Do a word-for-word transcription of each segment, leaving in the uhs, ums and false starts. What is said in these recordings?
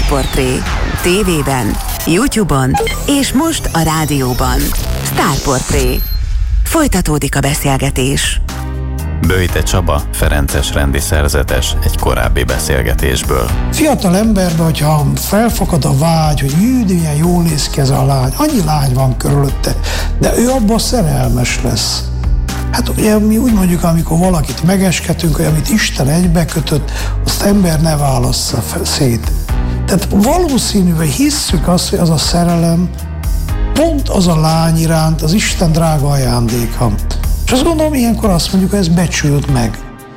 Sztárportré. Tévében, YouTube-on és most a rádióban. Sztárportré. Folytatódik a beszélgetés. Böjte Csaba, ferences rendi szerzetes egy korábbi beszélgetésből. Fiatal emberben, hogyha felfakad a vágy, hogy jű, de milyen jól néz ki ez a lány, annyi lány van körülötte, de ő abban szerelmes lesz. Hát ugye mi úgy mondjuk, amikor valakit megesketünk, hogy amit Isten egybekötött, azt ember ne válassza szét. Tehát valószínű, hogy hisszük azt, hogy az a szerelem pont az a lány iránt az Isten drága ajándéka. És azt gondolom, ilyenkor azt mondjuk, hogy ez becsült meg.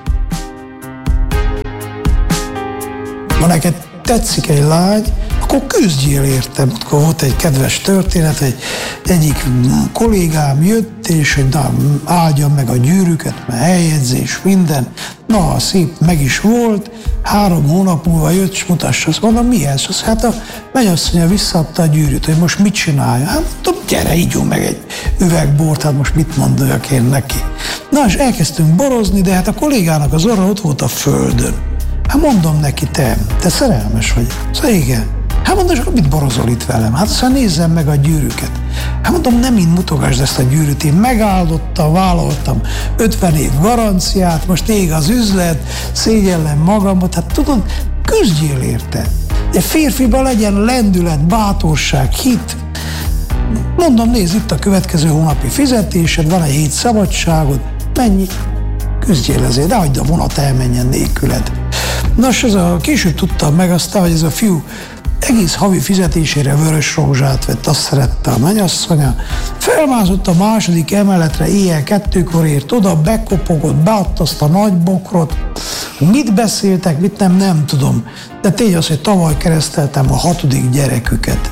Ha neked tetszik egy lány, akkor küzdjél értem. Akkor volt egy kedves történet, egy egyik kollégám jött, és hogy na, áldjam meg a gyűrűket, mert eljegyzés, minden. Na, szép meg is volt. Három hónap múlva jött, és mutassa, azt mondom, mi ez? Azt, hát a mennyasszonya visszaadta a gyűrűt, hogy most mit csinálja? Hát mondom, gyere, ígyunk meg egy üveg bort, hát most mit mondanak én neki? Na, és elkezdtünk borozni, de hát a kollégának az orra ott volt a földön. Hát mondom neki, te, te szerelmes vagy? Szóval igen. Hát mondom, és akkor mit borozol itt velem? Hát aztán nézzem meg a gyűrűket. Hát mondom, nem mind mutogasd ezt a gyűrűt, én megáldottam, vállaltam ötven év garanciát, most ég az üzlet, szégyellem magamot, hát tudod, küzdjél érte. De férfiban legyen lendület, bátorság, hit. Mondom, nézd, itt a következő hónapi fizetésed, van egy hét szabadságod, mennyi? Küzdjél ezért, de hagyd a vonat elmenjen nélküled. Nos, ez a, később tudtam meg aztán, hogy ez a fiú egész havi fizetésére vörös rózsát vett, azt szerette a mennyasszonya. Felmászott a második emeletre, éjjel kettőkor ért oda, bekopogott, beadta azt a nagy bokrot. Mit beszéltek, mit nem, nem tudom. De tény az, hogy tavaly kereszteltem a hatodik gyereküket.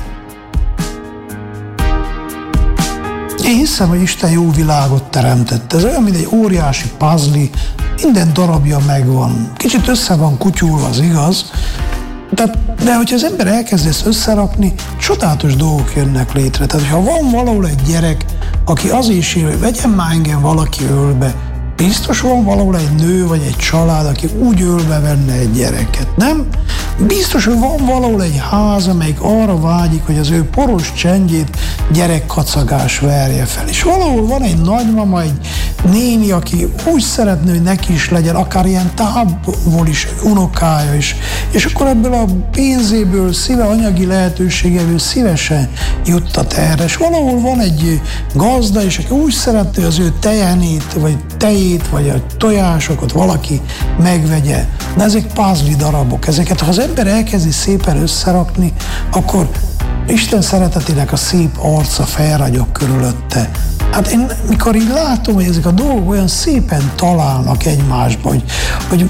Én hiszem, hogy Isten jó világot teremtett. Ez olyan, mint egy óriási puzzle, minden darabja megvan. Kicsit össze van kutyulva, az igaz, de, de hogyha az ember elkezd ezt összerakni, csodálatos dolgok jönnek létre. Tehát, ha van valahol egy gyerek, aki azért sír, hogy vegyen már engem valaki ölbe, biztos van valahol egy nő vagy egy család, aki úgy ölbe venne egy gyereket, nem? Biztos, hogy van valahol egy ház, amelyik arra vágyik, hogy az ő poros csendjét gyerekkacagás verje fel. És valahol van egy nagymama, egy néni, aki úgy szeretne, hogy neki is legyen, akár ilyen távol is unokája is. És akkor ebből a pénzéből, szíve anyagi lehetőségéből szívesen juttat erre. És valahol van egy gazda, és aki úgy szeretne, hogy az ő tejenét, vagy tejét, vagy a tojásokat valaki megvegye. De ezek puzzle darabok. Ezeket, ha az ember elkezdi szépen összerakni, akkor Isten szeretetének a szép arca felragyog körülötte. Hát én mikor így látom, hogy ezek a dolgok olyan szépen találnak egymásba, hogy, hogy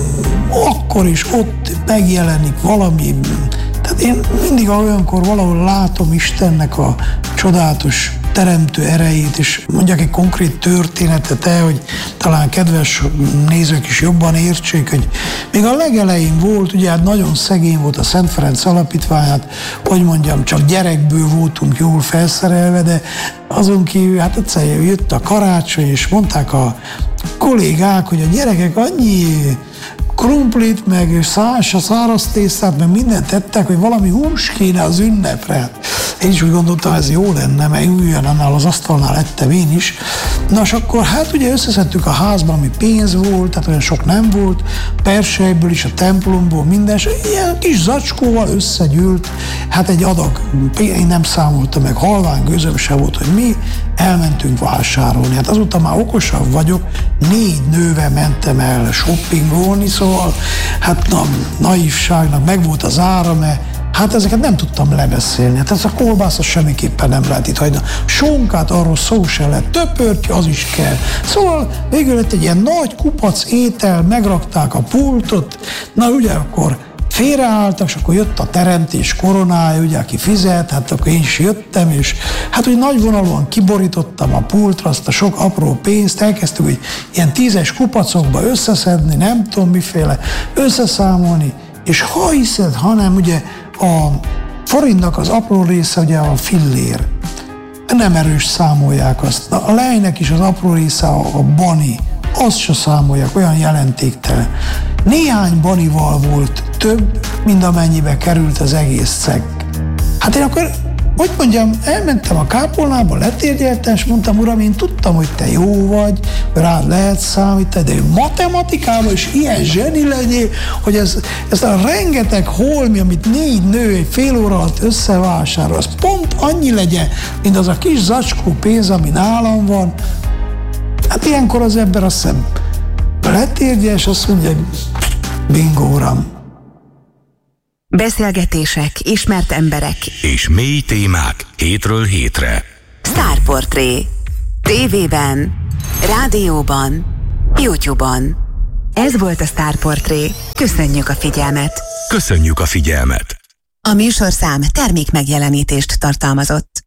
akkor is ott megjelenik valami. Tehát én mindig olyankor valahol látom Istennek a csodálatos teremtő erejét, és mondjak egy konkrét történetet el, hogy talán kedves nézők is jobban értsék, hogy még a legelején volt, ugye hát nagyon szegény volt a Szent Ferenc Alapítványát, hogy mondjam, csak gyerekből voltunk jól felszerelve, de azon kívül, hát egyszerűen jött a karácsony, és mondták a kollégák, hogy a gyerekek annyi krumplit, meg szás, a száraz tésztát, meg mindent tettek, hogy valami hús kéne az ünnepre. Én is úgy gondoltam, ez jó lenne, mert üljön annál az asztalnál ettem én is. Na, és akkor hát ugye összeszedtük a házban, ami pénz volt, tehát olyan sok nem volt, Persejből is, a templomból, minden, és ilyen kis zacskóval összegyűlt, hát egy adag, én nem számoltam meg, halvány gőzöm se volt, hogy mi elmentünk vásárolni. Hát azóta már okosabb vagyok, négy nővel mentem el shoppingolni, szóval hát na, naivságnak megvolt az ára, mert hát ezeket nem tudtam lebeszélni. Hát ez a kolbász, semmiképpen nem lehet itt hagyni. Sonkát arról szó se lehet, töpörtje, az is kell. Szóval végül lett egy ilyen nagy kupac étel, megrakták a pultot, na ugye akkor félreálltak, és akkor jött a teremtés koronája, ugye, aki fizet, hát akkor én is jöttem, és hát úgy nagyvonalúan kiborítottam a pultra azt a sok apró pénzt, elkezdtük, hogy ilyen tízes kupacokba összeszedni, nem tudom miféle, összeszámolni, és ha hiszed, hanem ugye a forintnak az apró része ugye a fillér. Nem erős számolják azt. A lejnek is az apró része a, a bani. Azt se számolják, olyan jelentéktelen. Néhány banival volt több, mint amennyibe került az egész ceg. Hát én akkor, hogy mondjam, elmentem a kápolnába, letérgyeltem, és mondtam, uram, én tudtam, hogy te jó vagy, rád lehet számítani, de matematikában is ilyen zseni legyél, hogy ez, ez a rengeteg holmi, amit négy nő egy fél óra alatt összevásárol, az pont annyi legyen, mint az a kis zacskó pénz, ami nálam van. Hát ilyenkor az ember azt hiszem letérgyel, és azt mondja, bingo, uram. Beszélgetések, ismert emberek és mély témák hétről hétre. Sztárportré. Tévében, rádióban, YouTube-on. Ez volt a Sztárportré. Köszönjük a figyelmet. Köszönjük a figyelmet. A műsorszám termék megjelenítést tartalmazott.